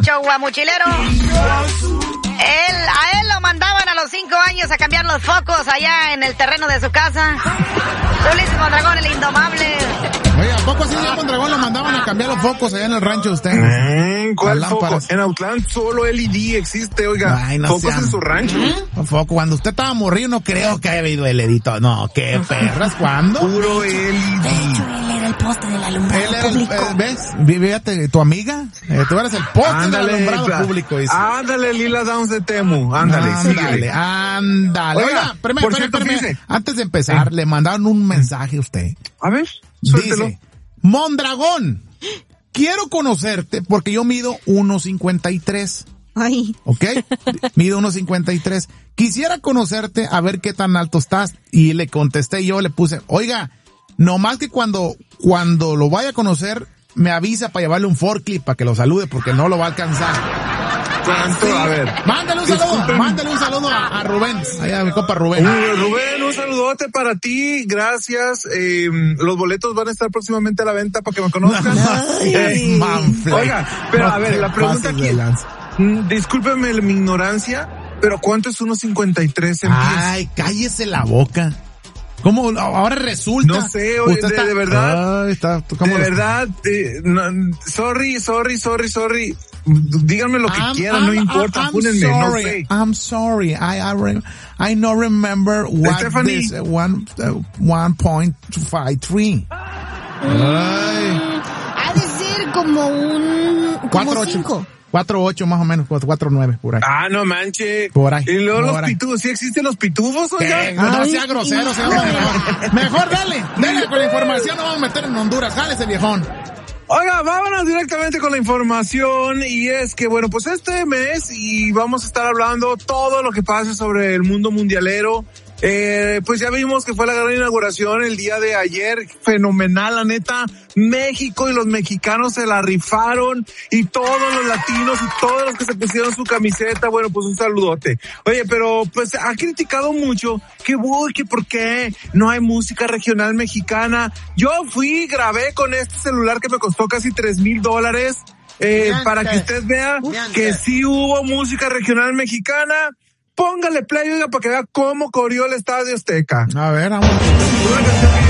rancho guamuchilero. A él lo mandaban a los 5 años a cambiar los focos allá en el terreno de su casa. Ulises Mondragón, el indomable. Oye, ¿a poco así ya Mondragón lo mandaban a cambiar los focos allá en el rancho de usted? ¿Cuál foco? En Autlán solo LED existe, oiga. Ay, no ¿Focos en su rancho? Foco, cuando usted estaba morrido no creo que haya habido el edito. No, ¿qué perras? ¿Cuándo? Puro LED. De hecho, él era el poste del alumbrado público. ¿Ves? Fíjate, tu amiga, tú eres el poste del alumbrado público. Dice. Ándale, Lila Downs de Temu. Ándale, síguele. Ándale. Oiga, espérame. Antes de empezar, le mandaron un mensaje a usted. A ver, suéltelo. Dice, Mondragón, quiero conocerte porque yo mido 1.53. Ay. ¿Ok? Mido 1.53. Quisiera conocerte a ver qué tan alto estás. Y le contesté yo, le puse, oiga, nomás que cuando lo vaya a conocer, me avisa para llevarle un forklift para que lo salude porque no lo va a alcanzar. ¿Cuánto? Sí. A ver. Mándale un saludo a Rubén, allá a mi compa Rubén. Rubén, un saludote para ti, gracias. Los boletos van a estar próximamente a la venta para que me conozcan. Oiga, pero a ver, la pregunta aquí, discúlpeme mi ignorancia, pero ¿cuánto es 1.53 en pies? Ay, cállese la boca. ¿Cómo? Ahora resulta. No sé, de verdad. De verdad, sorry. Díganme lo que quieran, no importa, apúrenme, no sé. I'm sorry. I no remember what Stephanie. this 1.53. Ha de ser como un 5. 4.8 más o menos, 4.9 por ahí. Ah, no manche. Por ahí. Y luego los pitufos, ¿sí existen los pitufos, oiga? No sea grosero, mejor dale con la información, no vamos a meter en Honduras, jale ese viejón. Oiga, vámonos directamente con la información y es que, bueno, pues este mes y vamos a estar hablando todo lo que pase sobre el mundo mundialero. Pues ya vimos que fue la gran inauguración el día de ayer, fenomenal, la neta. México y los mexicanos se la rifaron y todos los latinos y todos los que se pusieron su camiseta, bueno, pues un saludote. Oye, pero pues ha criticado mucho que por qué no hay música regional mexicana. Yo grabé con este celular que me costó casi $3,000, para que usted vea que sí hubo música regional mexicana. Póngale play, oiga, para que vea cómo corrió el Estadio Azteca. A ver, vamos.